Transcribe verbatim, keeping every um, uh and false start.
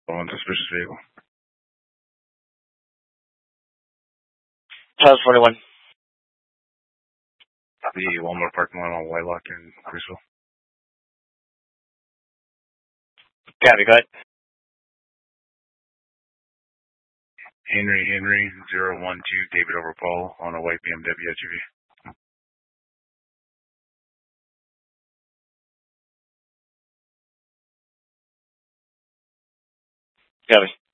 On suspicious vehicle. House forty-one. The Walmart parking lot on Whitelock in Cruiseville. Copy, go ahead. Henry Henry zero one two David over Paul on a white B M W S U V. Copy.